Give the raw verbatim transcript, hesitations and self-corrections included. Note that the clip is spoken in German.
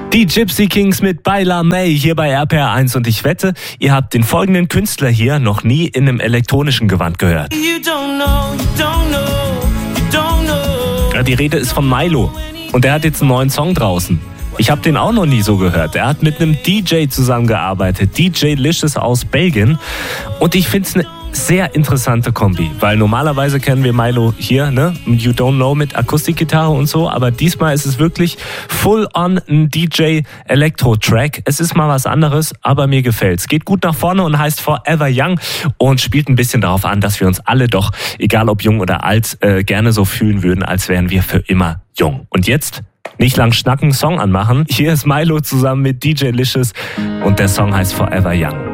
Die Gypsy Kings mit Baila May hier bei R P R eins und ich wette, ihr habt den folgenden Künstler hier noch nie in einem elektronischen Gewand gehört. You don't know, you don't know, you don't know. Ja, die Rede ist von Mylo und er hat jetzt einen neuen Song draußen. Ich habe den auch noch nie so gehört. Er hat mit einem D J zusammengearbeitet, D J Licious aus Belgien, und ich finde es eine sehr interessante Kombi, weil normalerweise kennen wir Mylo hier, ne, You Don't Know mit Akustikgitarre und so, aber diesmal ist es wirklich full on ein D J-Elektro-Track. Es ist mal was anderes, aber mir gefällt's. Geht gut nach vorne und heißt Forever Young und spielt ein bisschen darauf an, dass wir uns alle doch, egal ob jung oder alt, äh, gerne so fühlen würden, als wären wir für immer jung. Und jetzt nicht lang schnacken, Song anmachen. Hier ist Mylo zusammen mit D J Licious und der Song heißt Forever Young.